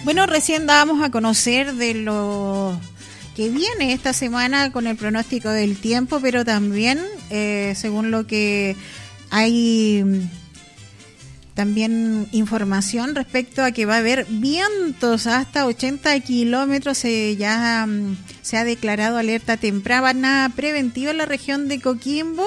Bueno, recién dábamos a conocer de lo que viene esta semana con el pronóstico del tiempo, pero también, según lo que hay también información respecto a que va a haber vientos hasta 80 kilómetros, ya se ha declarado alerta temprana preventiva en la región de Coquimbo.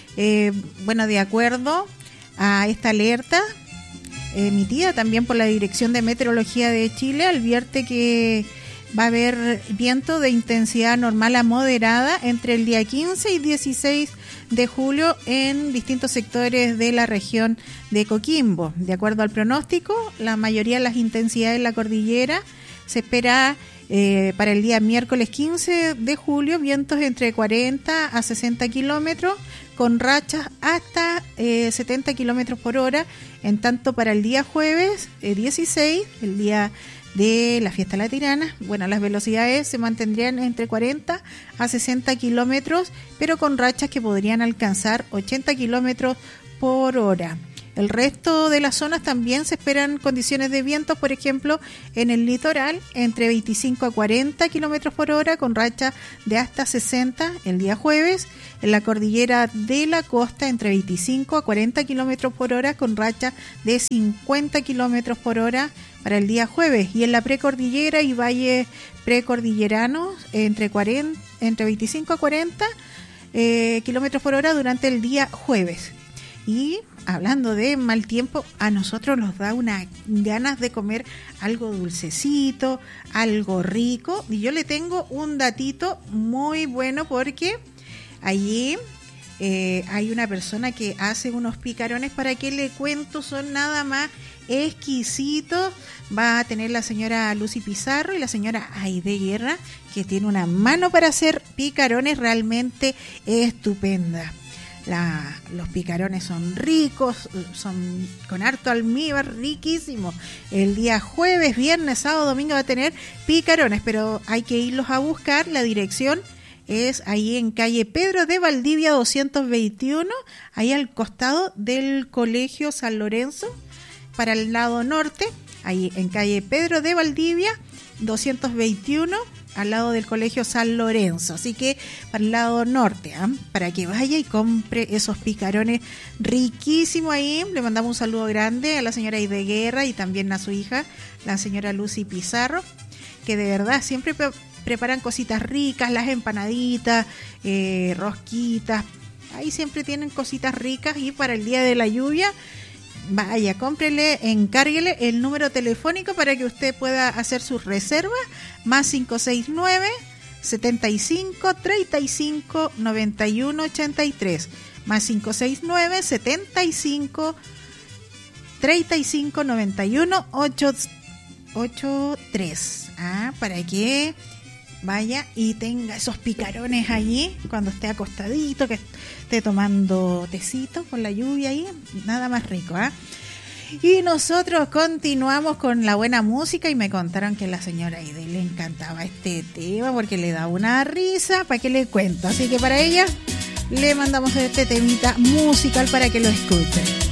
Bueno, de acuerdo a esta alerta emitida también por la Dirección de Meteorología de Chile, advierte que va a haber viento de intensidad normal a moderada entre el día 15 y 16 de julio en distintos sectores de la región de Coquimbo. De acuerdo al pronóstico, la mayoría de las intensidades en la cordillera se espera para el día miércoles 15 de julio, vientos entre 40 a 60 kilómetros, con rachas hasta 70 kilómetros por hora. En tanto, para el día jueves 16, el día de la fiesta latina, bueno, las velocidades se mantendrían entre 40 a 60 kilómetros, pero con rachas que podrían alcanzar 80 kilómetros por hora. El resto de las zonas también se esperan condiciones de vientos, por ejemplo, en el litoral, entre 25 a 40 kilómetros por hora, con racha de hasta 60 el día jueves. En la cordillera de la costa, entre 25 a 40 kilómetros por hora, con racha de 50 kilómetros por hora para el día jueves. Y en la precordillera y valles precordilleranos, entre 25 a 40 kilómetros por hora durante el día jueves. Y hablando de mal tiempo, a nosotros nos da unas ganas de comer algo dulcecito, algo rico. Y yo le tengo un datito muy bueno, porque allí hay una persona que hace unos picarones, para que le cuento, son nada más exquisitos. Va a tener la señora Lucy Pizarro y la señora Aide Guerra, que tiene una mano para hacer picarones realmente estupenda. Los picarones son ricos, son con harto almíbar, riquísimos. El día jueves, viernes, sábado, domingo va a tener picarones, pero hay que irlos a buscar. La dirección es ahí en calle Pedro de Valdivia 221, ahí al costado del Colegio San Lorenzo, para el lado norte, ahí en calle Pedro de Valdivia 221, al lado del Colegio San Lorenzo. Así que para el lado norte, para que vaya y compre esos picarones riquísimos ahí. Le mandamos un saludo grande a la señora Aide Guerra y también a su hija, la señora Lucy Pizarro, que de verdad siempre preparan cositas ricas, las empanaditas, rosquitas. Ahí siempre tienen cositas ricas. Y para el día de la lluvia, vaya, cómprele, encárguele el número telefónico para que usted pueda hacer sus reservas, más 569 75 35 91 83, más 569 75 35 91 83, para que vaya y tenga esos picarones allí cuando esté acostadito, que esté tomando tecito con la lluvia ahí, nada más rico, Y nosotros continuamos con la buena música, y me contaron que a la señora Aide le encantaba este tema porque le da una risa, para que le cuento. Así que para ella le mandamos este temita musical para que lo escuchen.